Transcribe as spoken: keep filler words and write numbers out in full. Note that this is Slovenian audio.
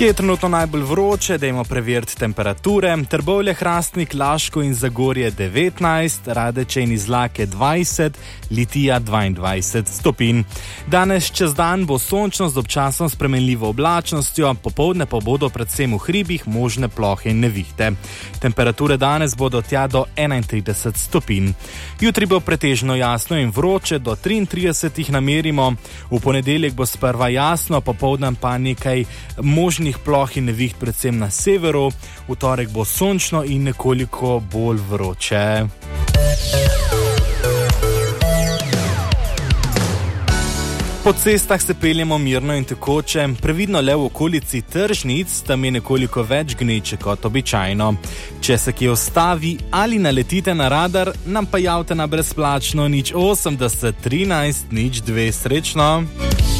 Kje je trenutno najbolj vroče, dajmo preveriti temperature. Trbovlje, Hrastnik, Laško in Zagorje devetnajst, Radeče in Izlake dvajset, Litija dvaindvajset stopinj. Danes čez dan bo sončno z občasno spremenljivo oblačnostjo, popoldne pa bodo predvsem v hribih možne plohe in nevihte. Temperature danes bodo tja do enaintrideset stopinj. Jutri bo pretežno jasno in vroče, do triintrideset jih namerimo. V ponedeljek bo sprva jasno, popoldne pa nekaj možnih ploh in neviht predvsem na severu. V torek bo sončno in nekoliko bolj vroče. Po cestah se peljemo mirno in tekoče, previdno le v okolici tržnic, tam je nekoliko več gneče kot običajno. Če se kje ustavi ali naletite na radar, nam pa javite na brezplačno nič osemdeset trinajst nič dve. Srečno!